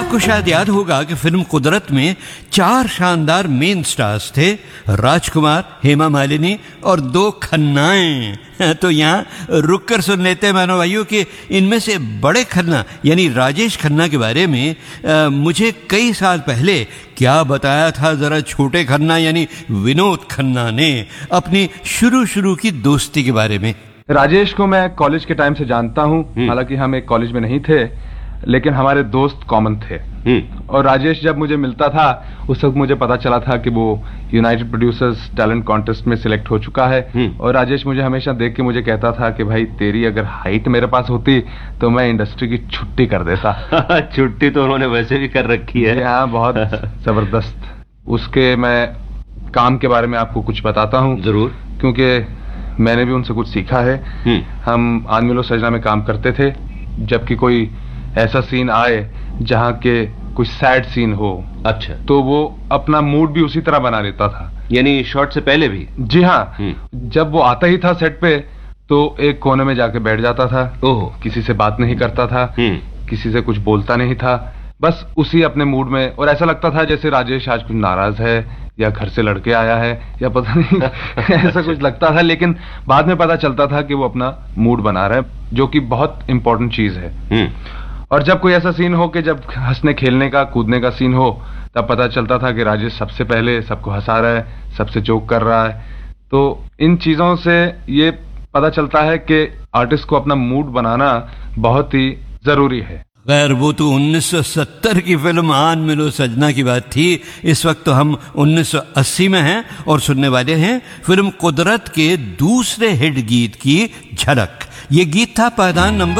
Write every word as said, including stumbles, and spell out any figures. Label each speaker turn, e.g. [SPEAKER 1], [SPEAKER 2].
[SPEAKER 1] आपको शायद याद होगा कि फिल्म कुदरत में चार शानदार मेन स्टार्स थे, राजकुमार, हेमा मालिनी और दो खन्नाएं। तो यहाँ रुक कर सुन लेते हैं मानो भाइयों कि इनमें से बड़े खन्ना यानी राजेश खन्ना के बारे में आ, मुझे कई साल पहले क्या बताया था जरा छोटे खन्ना यानी विनोद खन्ना ने अपनी शुरू शुरू की दोस्ती के बारे में।
[SPEAKER 2] राजेश को मैं कॉलेज के टाइम से जानता हूँ, हालांकि हम एक कॉलेज में नहीं थे लेकिन हमारे दोस्त कॉमन थे। और राजेश जब मुझे मिलता था उस वक्त मुझे पता चला था कि वो यूनाइटेड प्रोड्यूसर्स टैलेंट कॉन्टेस्ट में सिलेक्ट हो चुका है। और राजेश मुझे हमेशा देख के मुझे कहता था कि भाई तेरी अगर हाइट मेरे पास होती तो मैं इंडस्ट्री की छुट्टी कर देता।
[SPEAKER 3] छुट्टी तो उन्होंने वैसे भी कर रखी है।
[SPEAKER 2] हाँ, बहुत जबरदस्त। उसके मैं काम के बारे में आपको कुछ बताता हूँ जरूर, क्योंकि मैंने भी उनसे कुछ सीखा है। हम आज मिलो सजना में काम करते थे, जबकि कोई ऐसा सीन आए जहाँ के कुछ सैड सीन हो, अच्छा, तो वो अपना मूड भी उसी तरह बना लेता था।
[SPEAKER 3] यानी शॉट से पहले भी?
[SPEAKER 2] जी हाँ, जब वो आता ही था सेट पे तो एक कोने में जाके बैठ जाता था।
[SPEAKER 3] ओह।
[SPEAKER 2] किसी से बात नहीं करता था, किसी से कुछ बोलता नहीं था, बस उसी अपने मूड में। और ऐसा लगता था जैसे राजेश आज कुछ नाराज है या घर से लड़के आया है या पता नहीं ऐसा कुछ लगता था। लेकिन बाद में पता चलता था कि वो अपना मूड बना रहा है, जो कि बहुत इंपॉर्टेंट चीज है। और जब कोई ऐसा सीन हो कि जब हंसने खेलने का कूदने का सीन हो, तब पता चलता था कि राजेश सबसे पहले सबको हंसा रहा है, सबसे जोक कर रहा है। तो इन चीजों से ये पता चलता है कि आर्टिस्ट को अपना मूड बनाना बहुत ही जरूरी है।
[SPEAKER 1] खैर वो तो उन्नीस सौ सत्तर की फिल्म आन मिलो सजना की बात थी। इस वक्त तो हम उन्नीस सौ अस्सी में हैं और सुनने वाले हैं फिल्म कुदरत के दूसरे हिट गीत की झलक। ये गीत था पायदान नंबर